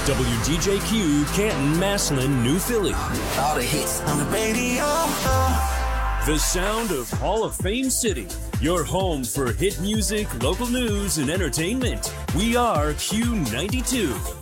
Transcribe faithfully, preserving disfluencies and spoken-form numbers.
W D J Q, Canton, Massillon, New Philly. All the hits on the radio. The sound of Hall of Fame City. Your home for hit music, local news, and entertainment. We are Q ninety-two.